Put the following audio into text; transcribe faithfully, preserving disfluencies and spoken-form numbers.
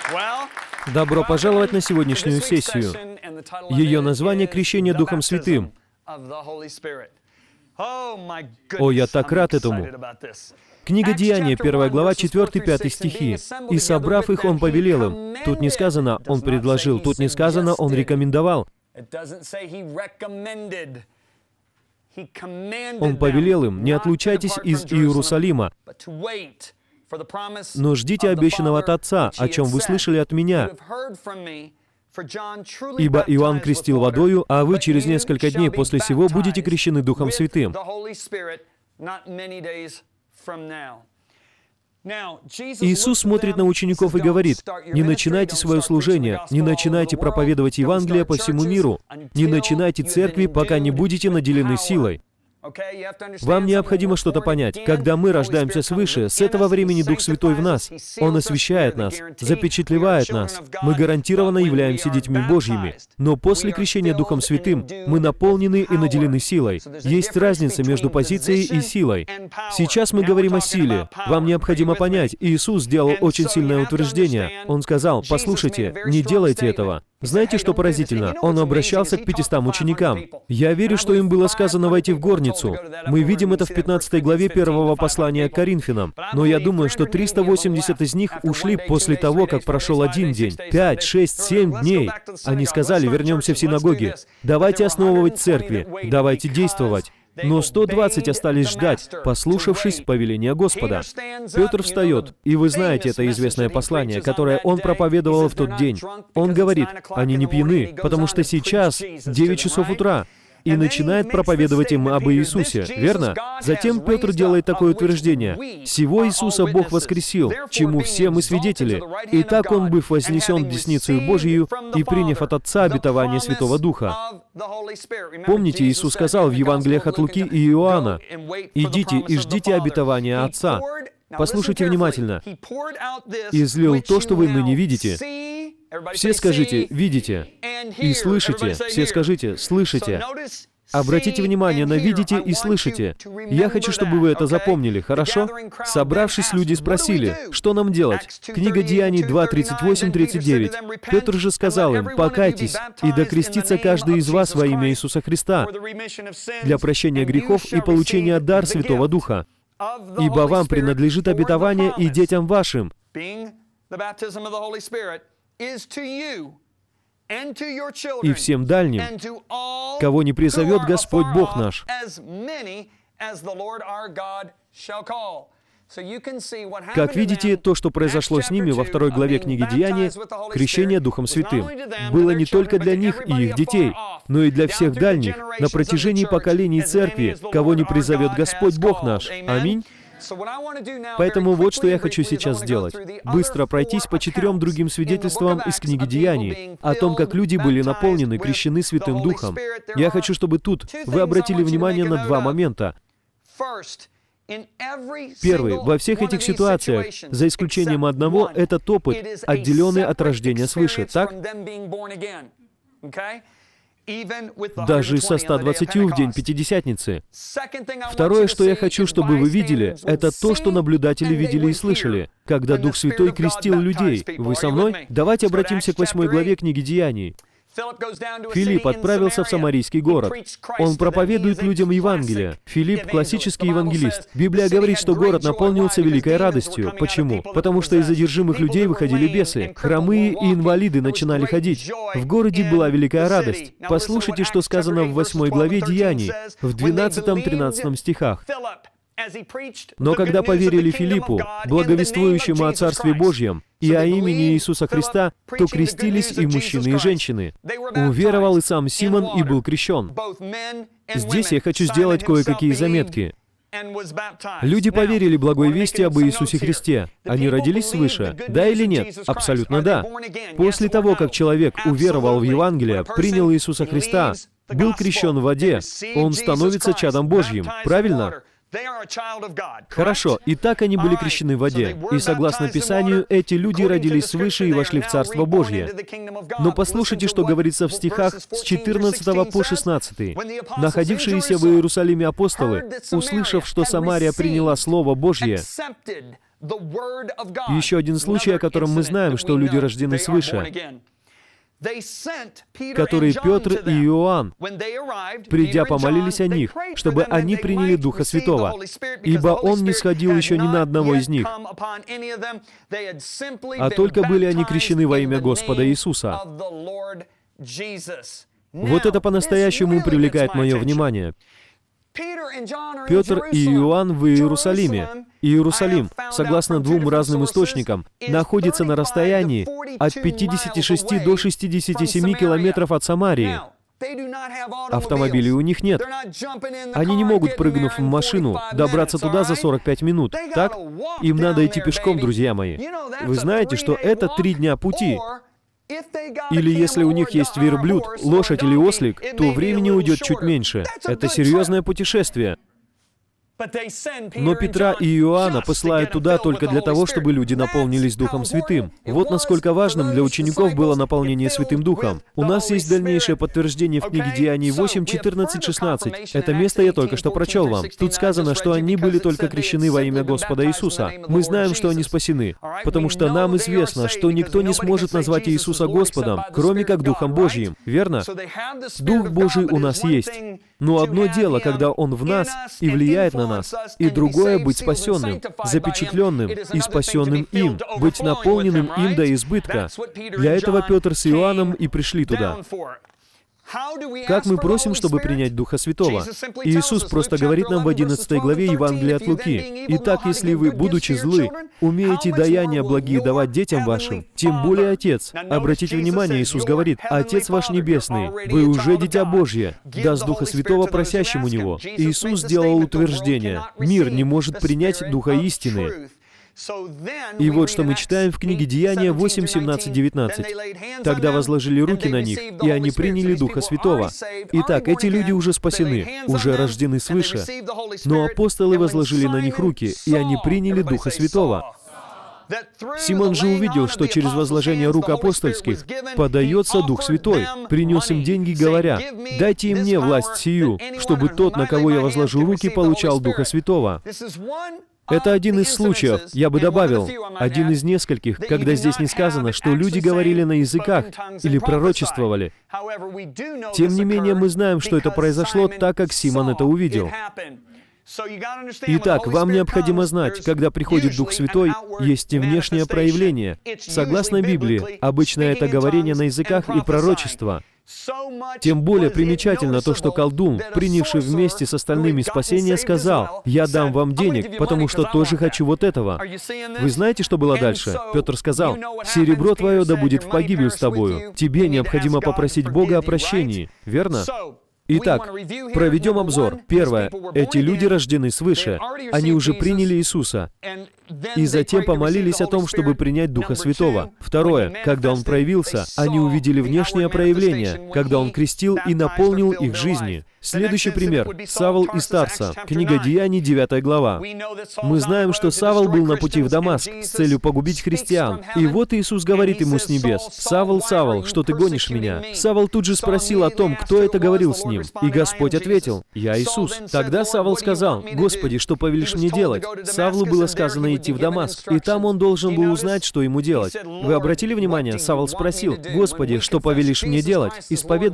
Добро пожаловать на сегодняшнюю сессию. Ее название — «Крещение Духом Святым». О, я так рад этому. Книга Деяния, первая глава, четвёртый-пятый стихи. «И собрав их, он повелел им». Тут не сказано «он предложил», тут не сказано «он рекомендовал». Он повелел им: «Не отлучайтесь из Иерусалима, но ждите обещанного от Отца, о чем вы слышали от Меня. Ибо Иоанн крестил водою, а вы через несколько дней после сего будете крещены Духом Святым». Иисус смотрит на учеников и говорит: «Не начинайте свое служение, не начинайте проповедовать Евангелие по всему миру, не начинайте церкви, пока не будете наделены силой». Вам необходимо что-то понять. Когда мы рождаемся свыше, с этого времени Дух Святой в нас. Он освящает нас, запечатлевает нас. Мы гарантированно являемся детьми Божьими. Но после крещения Духом Святым мы наполнены и наделены силой. Есть разница между позицией и силой. Сейчас мы говорим о силе. Вам необходимо понять, Иисус сделал очень сильное утверждение. Он сказал: «Послушайте, не делайте этого». Знаете, что поразительно? Он обращался к пятистам ученикам. Я верю, что им было сказано войти в горницу. Мы видим это в пятнадцатой главе первого послания к Коринфянам. Но я думаю, что триста восемьдесят из них ушли после того, как прошел один день, пять, шесть, семь дней. Они сказали: «Вернемся в синагоги. Давайте основывать церкви. Давайте действовать». Но сто двадцать остались ждать, послушавшись повеления Господа. Петр встает, и вы знаете это известное послание, которое он проповедовал в тот день. Он говорит: «Они не пьяны, потому что сейчас девять часов утра». И начинает проповедовать им об Иисусе, верно? Затем Петр делает такое утверждение: «Сего Иисуса Бог воскресил, чему все мы свидетели. Итак, Он, быв вознесен в десницу Божию и приняв от Отца обетование Святого Духа». Помните, Иисус сказал в Евангелиях от Луки и Иоанна: «Идите и ждите обетования Отца». Послушайте внимательно. «Излил то, что вы ныне видите». Все скажите: «Видите». И «слышите». Все скажите: «Слышите». Обратите внимание на «видите» и «слышите». Я хочу, чтобы вы это запомнили, хорошо? Собравшись, люди спросили: «Что нам делать?» Книга Деяний два, тридцать восемь, тридцать девять. Петр же сказал им: «Покайтесь, и докрестится каждый из вас во имя Иисуса Христа для прощения грехов и получения дар Святого Духа. Ибо вам принадлежит обетование и детям вашим». «И всем дальним, кого не призовет Господь Бог наш». Как видите, то, что произошло с ними во второй главе книги Деяний, крещение Духом Святым, было не только для них и их детей, но и для всех дальних, на протяжении поколений церкви, кого не призовет Господь Бог наш. Аминь. Поэтому вот что я хочу сейчас сделать. Быстро пройтись по четырем другим свидетельствам из книги Деяний о том, как люди были наполнены, крещены Святым Духом. Я хочу, чтобы тут вы обратили внимание на два момента. Первый. Во всех этих ситуациях, за исключением одного, этот опыт, отделенный от рождения свыше, так? Даже со ста двадцатью в день Пятидесятницы. Второе, что я хочу, чтобы вы видели, это то, что наблюдатели видели и слышали, когда Дух Святой крестил людей. Вы со мной? Давайте обратимся к восьмой главе книги Деяний. Филипп отправился в Самарийский город. Он проповедует людям Евангелие. Филипп — классический евангелист. Библия говорит, что город наполнился великой радостью. Почему? Потому что из одержимых людей выходили бесы. Хромые и инвалиды начинали ходить. В городе была великая радость. Послушайте, что сказано в восьмой главе Деяний, в двенадцатом-тринадцатом стихах. «Но когда поверили Филиппу, благовествующему о Царстве Божьем, и о имени Иисуса Христа, то крестились и мужчины, и женщины. Уверовал и сам Симон, и был крещен». Здесь я хочу сделать кое-какие заметки. Люди поверили благой вести об Иисусе Христе. Они родились свыше, да или нет? Абсолютно да. После того, как человек уверовал в Евангелие, принял Иисуса Христа, был крещен в воде, он становится чадом Божьим, правильно? Хорошо, и так они были крещены в воде. И согласно Писанию, эти люди родились свыше и вошли в Царство Божье. Но послушайте, что говорится в стихах с четырнадцатого по шестнадцатый. «Находившиеся в Иерусалиме апостолы, услышав, что Самария приняла Слово Божье». Еще один случай, о котором мы знаем, что люди рождены свыше, которые Петр и Иоанн, придя, помолились о них, чтобы они приняли Духа Святого, ибо Он не сходил еще ни на одного из них, а только были они крещены во имя Господа Иисуса. Вот это по-настоящему привлекает мое внимание. Петр и Иоанн в Иерусалиме. Иерусалим, согласно двум разным источникам, находится на расстоянии от пятидесяти шести до шестидесяти семи километров от Самарии. Автомобилей у них нет. Они не могут, прыгнув в машину, добраться туда за сорок пять минут. Так? Им надо идти пешком, друзья мои. Вы знаете, что это три дня пути. Или если у них есть верблюд, лошадь или ослик, то времени уйдет чуть меньше. Это серьезное путешествие. Но Петра и Иоанна посылают туда только для того, чтобы люди наполнились Духом Святым. Вот насколько важным для учеников было наполнение Святым Духом. У нас есть дальнейшее подтверждение в книге Деяний восемь, четырнадцать, шестнадцать. Это место я только что прочел вам. Тут сказано, что они были только крещены во имя Господа Иисуса. Мы знаем, что они спасены, потому что нам известно, что никто не сможет назвать Иисуса Господом, кроме как Духом Божьим. Верно? Дух Божий у нас есть. Но одно дело, когда Он в нас и влияет на нас, и другое — быть спасенным, запечатленным и спасенным им, быть наполненным им до избытка. Для этого Петр с Иоанном и пришли туда. Как мы просим, чтобы принять Духа Святого? Иисус просто говорит нам в одиннадцатой главе Евангелия от Луки: «Итак, если вы, будучи злы, умеете даяния благие давать детям вашим, тем более Отец». Обратите внимание, Иисус говорит: «Отец ваш Небесный, вы уже дитя Божье, даст Духа Святого просящему Него». Иисус сделал утверждение: мир не может принять Духа истины. И вот что мы читаем в книге Деяния восемь, семнадцать, девятнадцать. «Тогда возложили руки на них, и они приняли Духа Святого». Итак, эти люди уже спасены, уже рождены свыше. Но апостолы возложили на них руки, и они приняли Духа Святого. Симон же увидел, что через возложение рук апостольских подается Дух Святой, принес им деньги, говоря: «Дайте и мне власть сию, чтобы тот, на кого я возложу руки, получал Духа Святого». Это один из случаев, я бы добавил, один из нескольких, когда здесь не сказано, что люди говорили на языках или пророчествовали. Тем не менее, мы знаем, что это произошло, так как Симон это увидел. Итак, вам необходимо знать, когда приходит Дух Святой, есть и внешнее проявление. Согласно Библии, обычно это говорение на языках и пророчество. Тем более примечательно то, что колдун, принявший вместе с остальными спасение, сказал: «Я дам вам денег, потому что тоже хочу вот этого». Вы знаете, что было дальше? Петр сказал: «Серебро твое да будет в погибель с тобою. Тебе необходимо попросить Бога о прощении». Верно? Итак, проведем обзор. Первое. Эти люди рождены свыше. Они уже приняли Иисуса. И затем помолились о том, чтобы принять Духа Святого. Второе. Когда Он проявился, они увидели внешнее проявление, когда Он крестил и наполнил их жизни. Следующий пример. Савл из Тарса. Книга Деяний, девятая глава. Мы знаем, что Савл был на пути в Дамаск с целью погубить христиан. И вот Иисус говорит ему с небес: «Савл, Савл, что ты гонишь меня?» Савл тут же спросил о том, кто это говорил с ним. И Господь ответил: «Я Иисус». Тогда Савл сказал: «Господи, что повелишь мне делать?» Савлу было сказано идти в Дамаск, и там он должен был узнать, что ему делать. Вы обратили внимание? Савл спросил: «Господи, что повелишь мне делать?» Исповедовать